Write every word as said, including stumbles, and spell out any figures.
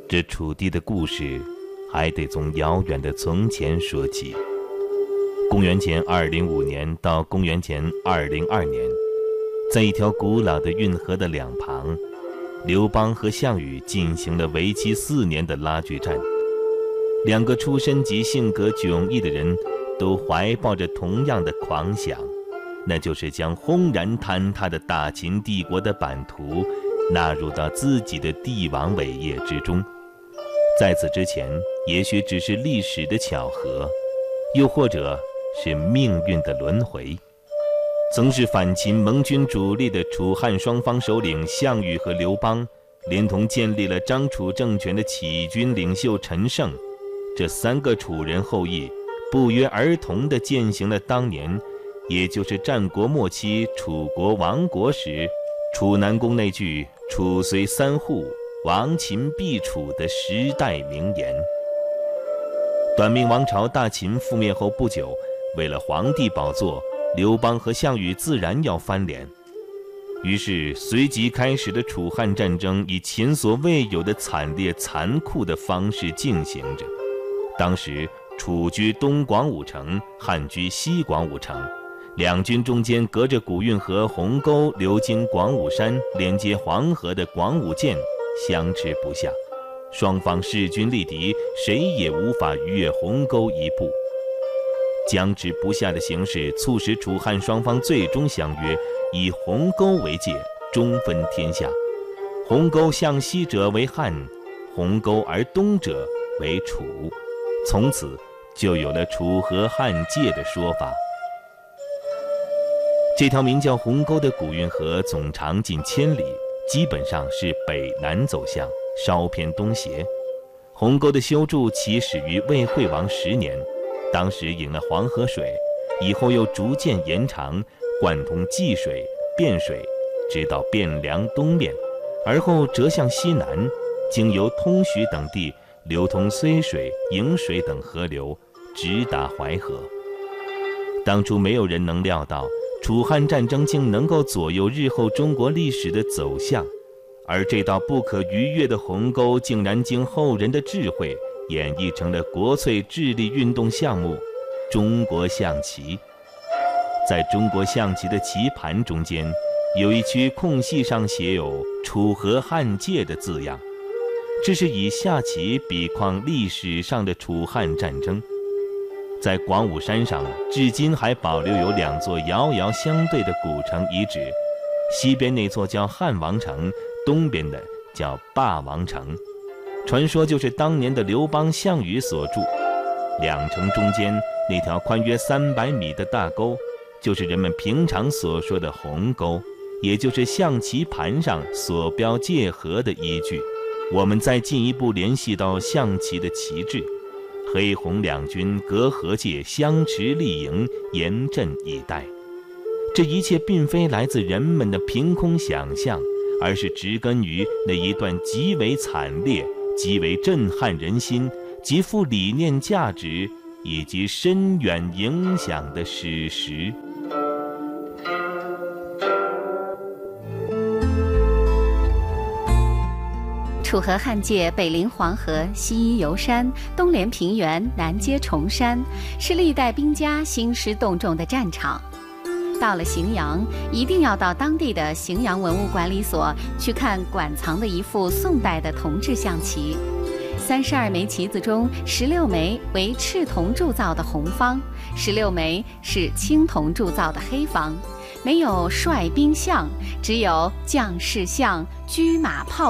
这楚地的故事还得从遥远的从前说起。公元前二零五年到公元前二零二年，在一条古老的运河的两旁，刘邦和项羽进行了为期四年的拉锯战。两个出身及性格迥异的人都怀抱着同样的狂想，那就是将轰然坍塌的大秦帝国的版图纳入到自己的帝王伟业之中。在此之前，也许只是历史的巧合，又或者是命运的轮回。曾是反秦盟军主力的楚汉双方首领项羽和刘邦，连同建立了张楚政权的起义军领袖陈胜，这三个楚人后裔不约而同地践行了当年，也就是战国末期楚国亡国时楚南宫那句“楚虽三户，亡秦必楚”的时代名言。短命王朝大秦覆灭后不久，为了皇帝宝座，刘邦和项羽自然要翻脸。于是随即开始的楚汉战争以前所未有的惨烈残酷的方式进行着。当时楚居东广武城，汉居西广武城，两军中间隔着古运河鸿沟流经广武山，连接黄河的广武涧相持不下，双方势均力敌，谁也无法逾越鸿沟一步。僵持不下的形势促使楚汉双方最终相约，以鸿沟为界，中分天下。鸿沟向西者为汉，鸿沟而东者为楚。从此就有了楚河汉界的说法。这条名叫鸿沟的古运河总长近千里，基本上是北南走向，稍偏东斜。鸿沟的修筑起始于魏惠王十年，当时引了黄河水，以后又逐渐延长，贯通济水、汴水，直到汴梁东面，而后折向西南，经由通许等地，流通睢水、颍水等河流，直达淮河。当初没有人能料到楚汉战争竟能够左右日后中国历史的走向，而这道不可逾越的鸿沟竟然经后人的智慧演绎成了国粹智力运动项目中国象棋。在中国象棋的棋盘中间，有一区空隙上写有楚河汉界的字样，这是以下棋比况历史上的楚汉战争。在广武山上，至今还保留有两座遥遥相对的古城遗址，西边那座叫汉王城，东边的叫霸王城，传说就是当年的刘邦、项羽所筑。两城中间那条宽约三百米的大沟，就是人们平常所说的鸿沟，也就是象棋盘上所标界河的依据。我们再进一步联系到象棋的旗帜，黑红两军隔河界，相持立营，严阵以待。这一切并非来自人们的凭空想象，而是植根于那一段极为惨烈、极为震撼人心、极富理念价值以及深远影响的史实。 楚河汉界北临黄河，西依游山，东连平原，南接崇山，是历代兵家兴师动众的战场。到了荥阳，一定要到当地的荥阳文物管理所去看馆藏的一副宋代的铜制象棋。三十二枚棋子中，十六枚为赤铜铸造的红方，十六枚是青铜铸造的黑方，没有帅兵象，只有将士象、车马炮